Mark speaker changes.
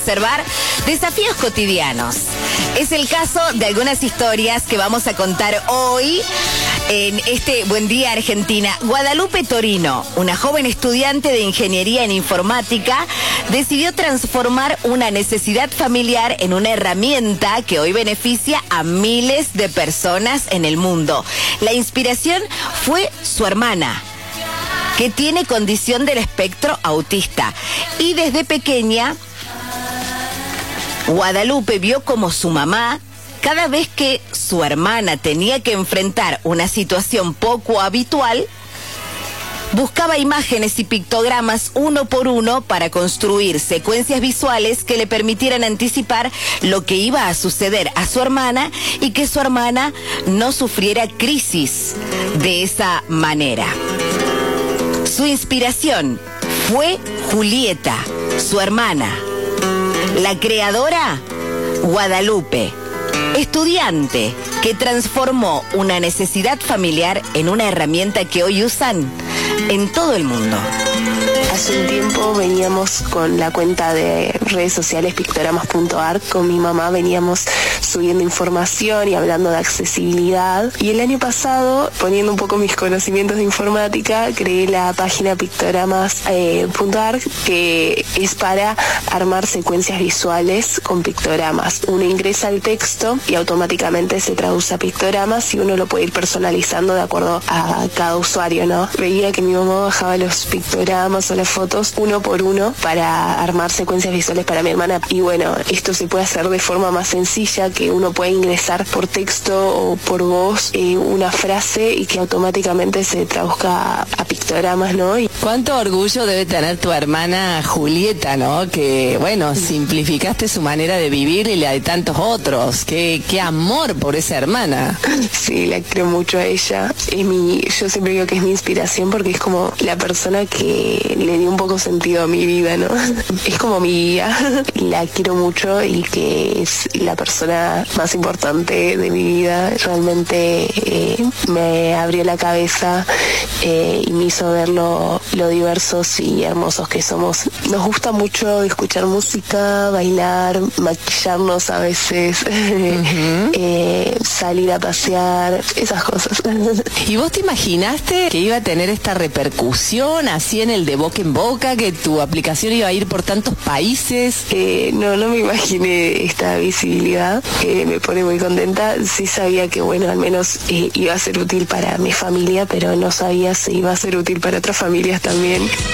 Speaker 1: observar desafíos cotidianos. Es el caso de algunas historias que vamos a contar hoy en este Buen Día Argentina. Guadalupe Torino, una joven estudiante de ingeniería en informática, decidió transformar una necesidad familiar en una herramienta que hoy beneficia a miles de personas en el mundo. La inspiración fue su hermana, que tiene condición del espectro autista, y desde pequeña Guadalupe vio como su mamá, cada vez que su hermana tenía que enfrentar una situación poco habitual, buscaba imágenes y pictogramas uno por uno para construir secuencias visuales que le permitieran anticipar lo que iba a suceder a su hermana y que su hermana no sufriera crisis de esa manera. Su inspiración fue Julieta, su hermana. La creadora, Guadalupe, estudiante que transformó una necesidad familiar en una herramienta que hoy usan en todo el mundo.
Speaker 2: Hace un tiempo veníamos con la cuenta de redes sociales pictogramas.art, con mi mamá veníamos subiendo información y hablando de accesibilidad, y el año pasado, poniendo un poco mis conocimientos de informática, creé la página pictogramas.art, que es para armar secuencias visuales con pictogramas. Uno ingresa el texto y automáticamente se traduce a pictogramas y uno lo puede ir personalizando de acuerdo a cada usuario, ¿no? Veía que mi mamá bajaba los pictogramas o las fotos uno por uno para armar secuencias visuales para mi hermana, y bueno, esto se puede hacer de forma más sencilla, que uno puede ingresar por texto o por voz una frase y que automáticamente se traduzca a pictogramas, ¿no?
Speaker 3: Cuánto orgullo debe tener tu hermana Julieta, ¿no? Que, bueno, simplificaste su manera de vivir y la de tantos otros. Qué amor por esa hermana.
Speaker 2: Sí, la quiero mucho a ella. Yo siempre digo que es mi inspiración porque es como la persona que le dio un poco sentido a mi vida, ¿no? Es como mi guía. La quiero mucho y que es la persona más importante de mi vida. Realmente me abrió la cabeza y me hizo ver lo diversos y hermosos que somos. Nos gusta mucho escuchar música, bailar, maquillarnos a veces, salir a pasear, esas cosas.
Speaker 3: ¿Y vos te imaginaste que iba a tener esta repercusión así en el de boca en boca, que tu aplicación iba a ir por tantos países?
Speaker 2: No me imaginé esta visibilidad, me pone muy contenta. Sí sabía que, bueno, al menos iba a ser útil para mi familia, pero no sabía si iba a ser útil para otras familias también.